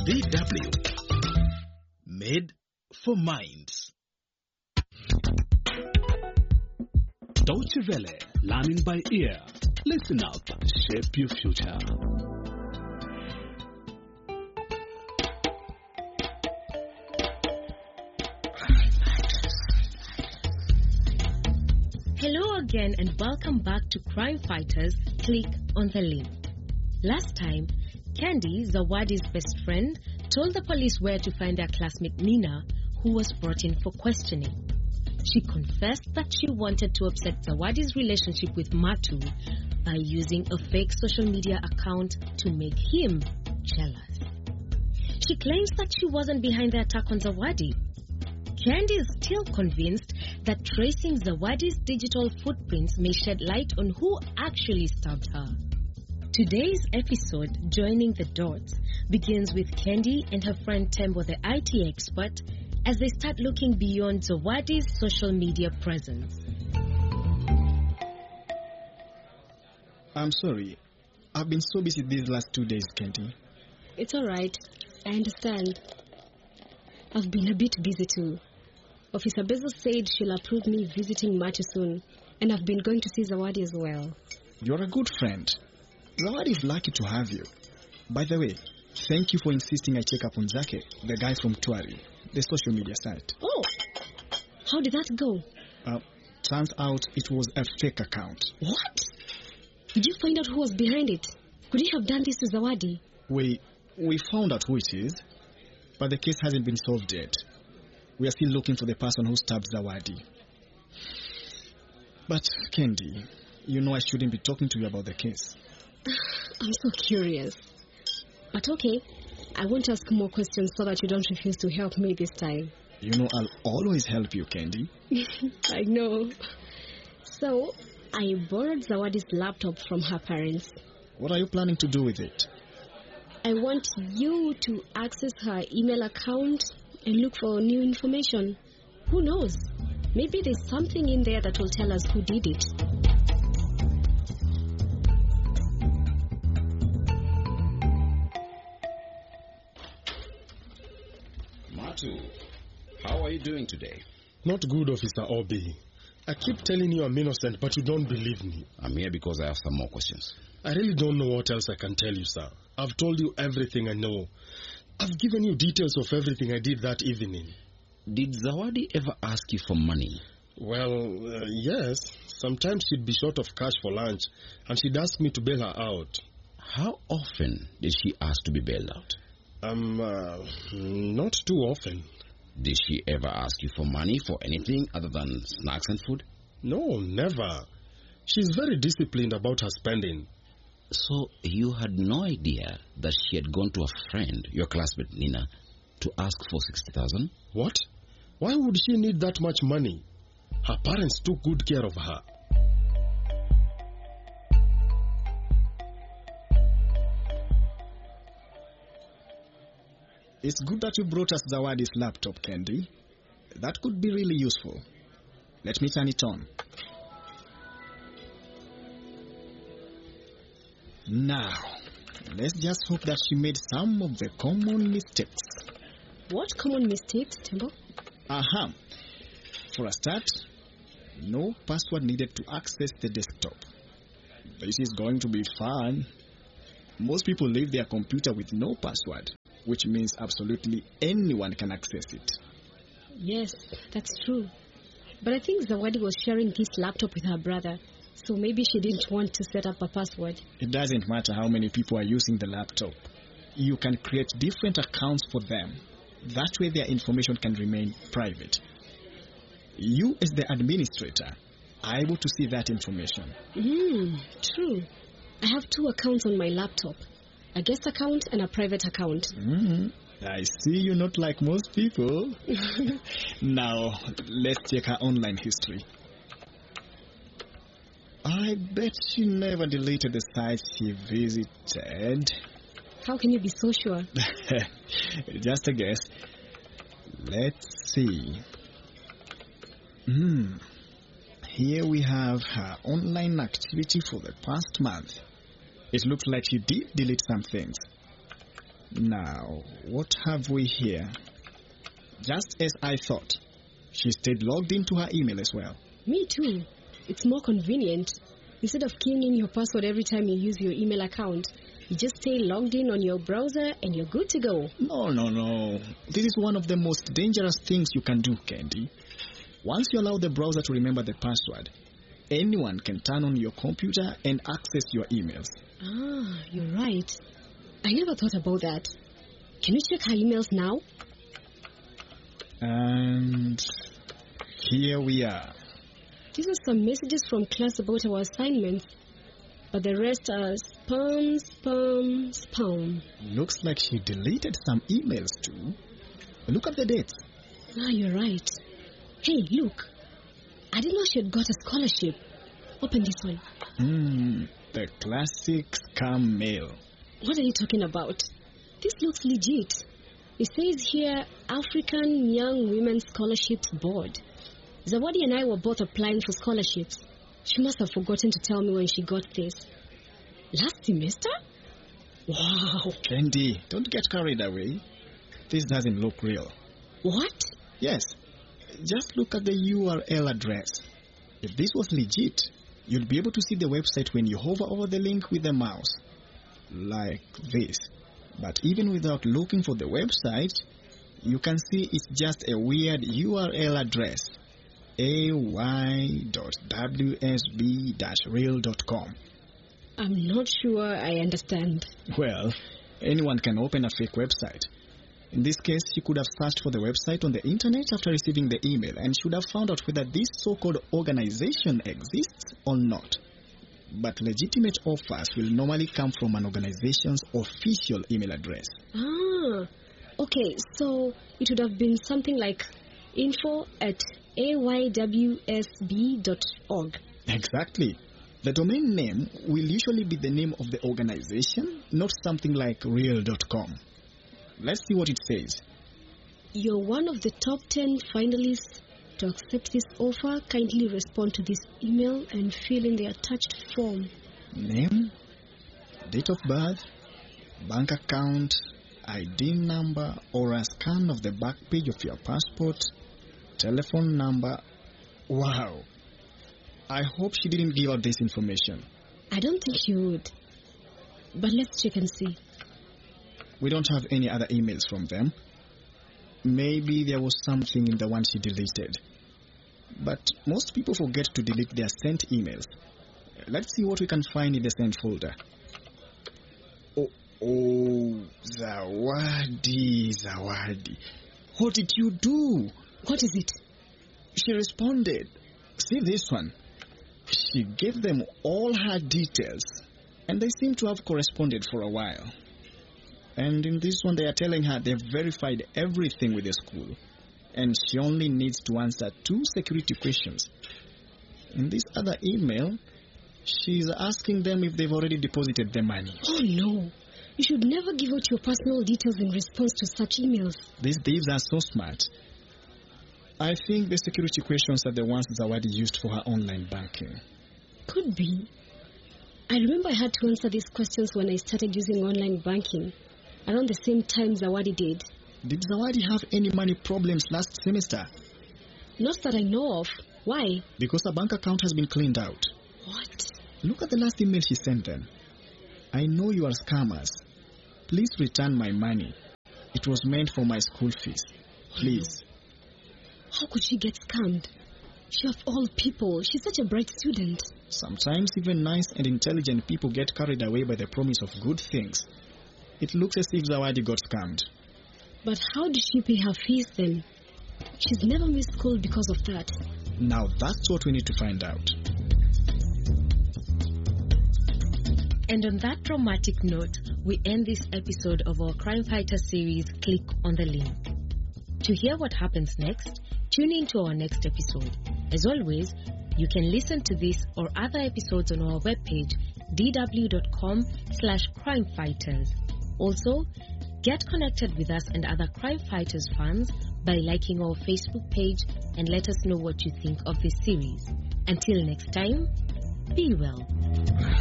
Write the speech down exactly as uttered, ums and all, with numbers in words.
D W. Made for minds. Deutsche Welle, learning by ear. Listen up, shape your future. Hello again and welcome back to Crime Fighters. Click on the link. Last time, Candy, Zawadi's best friend, told the police where to find their classmate Nina, who was brought in for questioning. She confessed that she wanted to upset Zawadi's relationship with Matu by using a fake social media account to make him jealous. She claims that she wasn't behind the attack on Zawadi. Candy is still convinced that tracing Zawadi's digital footprints may shed light on who actually stabbed her. Today's episode, Joining the Dots, begins with Candy and her friend Tembo, the I T expert, as they start looking beyond Zawadi's social media presence. I'm sorry. I've been so busy these last two days, Candy. It's all right. I understand. I've been a bit busy too. Officer Bezos said she'll approve me visiting Matu soon, and I've been going to see Zawadi as well. You're a good friend. Zawadi is lucky to have you. By the way, thank you for insisting I check up on Zake, the guy from Twari, the social media site. Oh! How did that go? Uh, turns out it was a fake account. What? Did you find out who was behind it? Could you have done this to Zawadi? We, we found out who it is, but the case hasn't been solved yet. We are still looking for the person who stabbed Zawadi. But, Candy, you know I shouldn't be talking to you about the case. I'm so curious. But okay, I won't ask more questions so that you don't refuse to help me this time. You know I'll always help you, Candy. I know. So, I borrowed Zawadi's laptop from her parents. What are you planning to do with it? I want you to access her email account and look for new information. Who knows? Maybe there's something in there that will tell us who did it. Matu, how are you doing today? Not good, Officer Obi. I keep telling you I'm innocent, but you don't believe me. I'm here because I have some more questions. I really don't know what else I can tell you, sir. I've told you everything I know. I've given you details of everything I did that evening. Did Zawadi ever ask you for money? Well, uh, yes. Sometimes she'd be short of cash for lunch, and she'd ask me to bail her out. How often did she ask to be bailed out? Um, uh, not too often. Did she ever ask you for money for anything other than snacks and food? No, never. She's very disciplined about her spending. So you had no idea that she had gone to a friend, your classmate Nina, to ask for sixty thousand? What? Why would she need that much money? Her parents took good care of her. It's good that you brought us Zawadi's laptop, Candy. That could be really useful. Let me turn it on. Now, let's just hope that she made some of the common mistakes. What common mistakes, Tembo? Aha. For a start, no password needed to access the desktop. This is going to be fun. Most people leave their computer with no password, which means absolutely anyone can access it. Yes, that's true. But I think Zawadi was sharing this laptop with her brother, so maybe she didn't want to set up a password. It doesn't matter how many people are using the laptop. You can create different accounts for them. That way their information can remain private. You, as the administrator, are able to see that information. Hmm, true. I have two accounts on my laptop. A guest account and a private account. Mm-hmm. I see you're not like most people. Now, let's check her online history. I bet she never deleted the sites she visited. How can you be so sure? Just a guess. Let's see. Hmm. Here we have her online activity for the past month. It looks like she did delete some things. Now, what have we here? Just as I thought. She stayed logged into her email as well. Me too. It's more convenient. Instead of keying in your password every time you use your email account, you just stay logged in on your browser and you're good to go. No, no, no. This is one of the most dangerous things you can do, Candy. Once you allow the browser to remember the password, anyone can turn on your computer and access your emails. Ah, you're right. I never thought about that. Can you check her emails now? And here we are. These are some messages from class about our assignments, but the rest are spam, spam, spam. Looks like she deleted some emails too. Look at the dates. Ah, you're right. Hey, look. I didn't know she had got a scholarship. Open this one. Hmm, the classic scam mail. What are you talking about? This looks legit. It says here, African Young Women Scholarships Board. Zawadi and I were both applying for scholarships. She must have forgotten to tell me when she got this. Last semester? Wow. Candy, don't get carried away. This doesn't look real. What? Yes. Just look at the U R L address. If this was legit, you'd be able to see the website when you hover over the link with the mouse. Like this. But even without looking for the website, you can see it's just a weird U R L address. a y dot w s b dash real dot com. I'm not sure I understand. Well, anyone can open a fake website. In this case, she could have searched for the website on the internet after receiving the email and should have found out whether this so-called organization exists or not. But legitimate offers will normally come from an organization's official email address. Ah, okay, so it would have been something like info at a y w s b dot org. Exactly. The domain name will usually be the name of the organization, not something like real dot com. Let's see what it says. You're one of the top ten finalists. To accept this offer, kindly respond to this email and fill in the attached form. Name, date of birth, bank account, I D number, or a scan of the back page of your passport, telephone number. Wow. I hope she didn't give out this information. I don't think she would. But let's check and see. We don't have any other emails from them. Maybe there was something in the one she deleted. But most people forget to delete their sent emails. Let's see what we can find in the sent folder. Oh, oh, Zawadi, Zawadi. What did you do? What is it? She responded. See this one. She gave them all her details, and they seem to have corresponded for a while. And in this one, they are telling her they've verified everything with the school, and she only needs to answer two security questions. In this other email, she's asking them if they've already deposited the money. Oh, no. You should never give out your personal details in response to such emails. These thieves are so smart. I think the security questions are the ones Zawadi used for her online banking. Could be. I remember I had to answer these questions when I started using online banking, around the same time Zawadi did. Did Zawadi have any money problems last semester? Not that I know of. Why? Because her bank account has been cleaned out. What? Look at the last email she sent them. I know you are scammers. Please return my money. It was meant for my school fees. Please. How could she get scammed? She of all people, she's such a bright student. Sometimes even nice and intelligent people get carried away by the promise of good things. It looks as if Zawadi got scammed. But how did she pay her fees then? She's never missed school because of that. Now that's what we need to find out. And on that dramatic note, we end this episode of our Crime Fighter series, Click on the Link. To hear what happens next, tune in to our next episode. As always, you can listen to this or other episodes on our webpage, d w dot com slash crime fighters. Also, get connected with us and other Crime Fighters fans by liking our Facebook page and let us know what you think of this series. Until next time, be well.